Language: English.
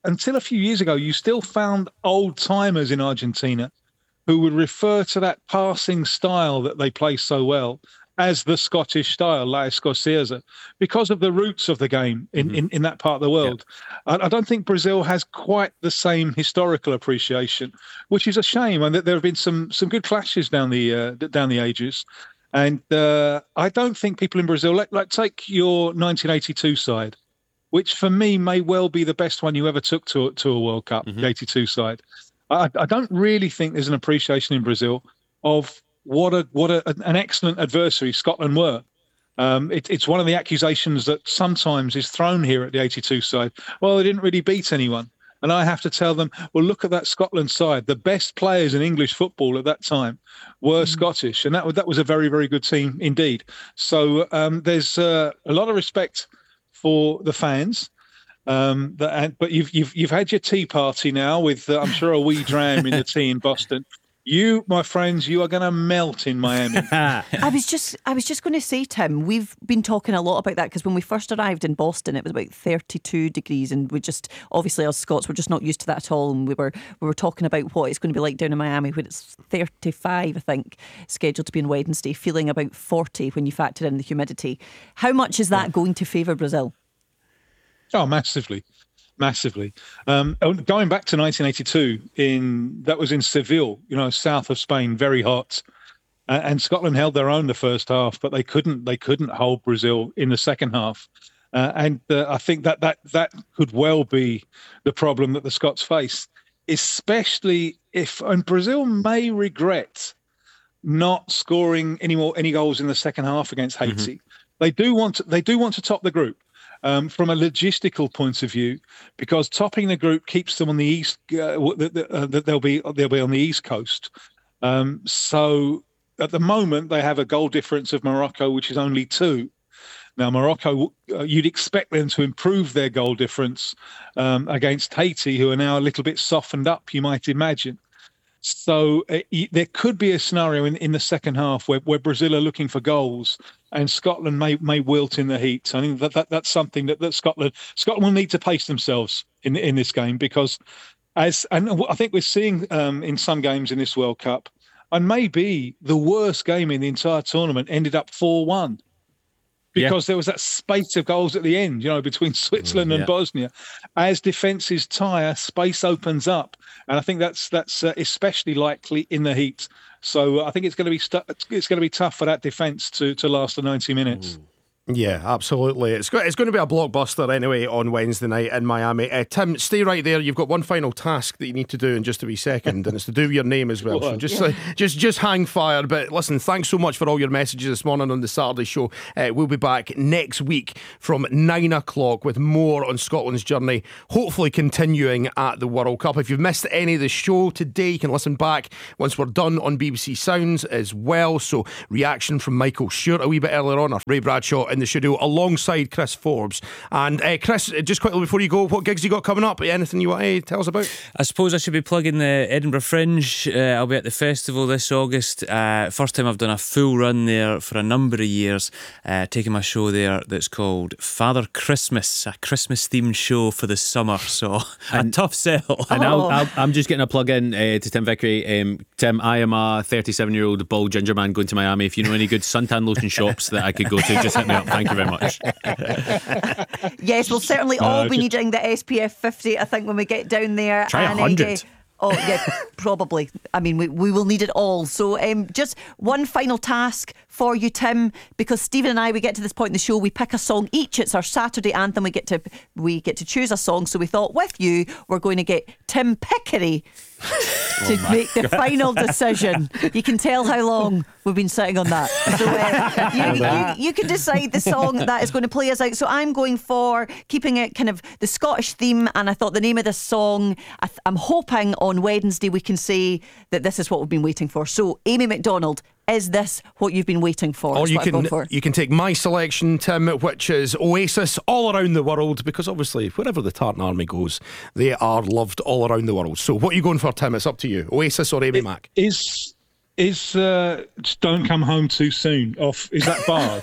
until a few years ago, you still found old timers in Argentina who would refer to that passing style that they play so well as the Scottish style, La Escocesa, because of the roots of the game in that part of the world. Yeah. I don't think Brazil has quite the same historical appreciation, which is a shame. And there have been some good clashes down the ages. And I don't think people in Brazil, like take your 1982 side, which for me may well be the best one you ever took to a World Cup, the 82 side. I don't really think there's an appreciation in Brazil of what an excellent adversary Scotland were. It's one of the accusations that sometimes is thrown here at the 82 side. Well, they didn't really beat anyone. And I have to tell them, well, look at that Scotland side. The best players in English football at that time were Scottish. And that was a very, very good team indeed. So there's a lot of respect for the fans. But you've had your tea party now with, I'm sure, a wee dram in the tea in Boston. You, my friends, you are going to melt in Miami. I was just going to say, Tim, we've been talking a lot about that because when we first arrived in Boston, it was about 32 degrees, and we just, obviously, as Scots, we're just not used to that at all. And we were talking about what it's going to be like down in Miami when it's 35, I think, scheduled to be on Wednesday, feeling about 40 when you factor in the humidity. How much is that going to favour Brazil? Oh, massively. Going back to 1982, that was in Seville, south of Spain, very hot, and Scotland held their own the first half, but they couldn't hold Brazil in the second half, and I think that could well be the problem that the Scots face, especially and Brazil may regret not scoring any goals in the second half against Haiti. They do want to top the group. From a logistical point of view, because topping the group keeps them on the east. They'll be on the east coast. So at the moment they have a goal difference of Morocco, which is only 2. Now Morocco, you'd expect them to improve their goal difference against Haiti, who are now a little bit softened up, you might imagine. So there could be a scenario in the second half where Brazil are looking for goals and Scotland may wilt in the heat. I think that's something that Scotland will need to pace themselves in this game, because and I think we're seeing in some games in this World Cup, and maybe the worst game in the entire tournament ended up 4-1. Because there was that spate of goals at the end, between Switzerland and Bosnia. As defences tire, space opens up, and I think that's especially likely in the heat. So I think it's going to be tough for that defence to last the 90 minutes. Yeah, absolutely. It's going to be a blockbuster anyway on Wednesday night in Miami. Tim, stay right there. You've got one final task that you need to do in just a wee second, and it's to do with your name as well. So just hang fire. But listen, thanks so much for all your messages this morning on the Saturday show. We'll be back next week from 9 o'clock with more on Scotland's journey, hopefully continuing at the World Cup. If you've missed any of the show today, you can listen back once we're done on BBC Sounds as well. So reaction from Michael Stewart a wee bit earlier on, or Ray Bradshaw in the studio alongside Chris Forbes. And Chris, just quickly before you go, what gigs you got coming up? Anything you want to tell us about? I suppose I should be plugging the Edinburgh Fringe. I'll be at the festival this August. First time I've done a full run there for a number of years, taking my show there that's called Father Christmas, a Christmas themed show for the summer. So a tough sell. And I'm just getting a plug in to Tim Vickery. Tim, I am a 37-year-old bald ginger man going to Miami. If you know any good suntan lotion shops that I could go to, just hit me up. Thank you very much. Yes, we'll certainly all be needing the SPF 50, I think, when we get down there. Try 100. Oh, yeah, probably. I mean, we will need it all. So just one final task for you, Tim, because Stephen and I, we get to this point in the show, we pick a song each. It's our Saturday anthem. We get to choose a song. So we thought, with you, we're going to get Tim Pickery to make the final decision. You can tell how long we've been sitting on that. So you can decide the song that is going to play us out. So I'm going for keeping it kind of the Scottish theme, and I thought the name of this song, I'm hoping on Wednesday we can say that this is what we've been waiting for. So Amy McDonald, is this what you've been waiting for? Or you can take my selection, Tim, which is Oasis, All Around the World, because obviously wherever the Tartan Army goes, they are loved all around the world. So what are you going for, Tim? It's up to you. Oasis or Amy Mac? Is Don't Come Home Too Soon off? Is that Bard?